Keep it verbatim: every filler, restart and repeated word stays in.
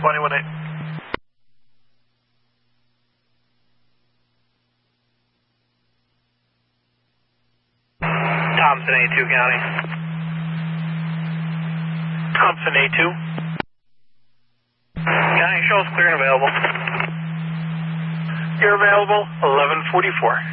twenty-one eight. Thompson A two County. Thompson A two. County, show us clear and available. You're available, eleven forty-four.